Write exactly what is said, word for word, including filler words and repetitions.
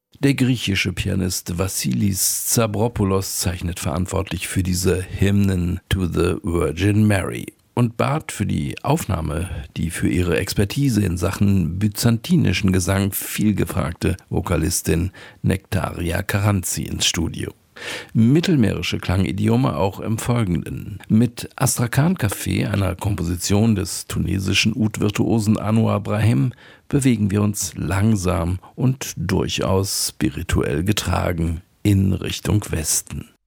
Der griechische Pianist Vassilis Stavropoulos zeichnet verantwortlich für diese Hymnen to the Virgin Mary und bat für die Aufnahme die für ihre Expertise in Sachen byzantinischen Gesang vielgefragte Vokalistin Nektaria Karanzi ins Studio. Mittelmeerische Klangidiome auch im Folgenden. Mit Astrakhan Café, einer Komposition des tunesischen Oud-Virtuosen Anouar Brahim, bewegen wir uns langsam und durchaus spirituell getragen in Richtung Westen.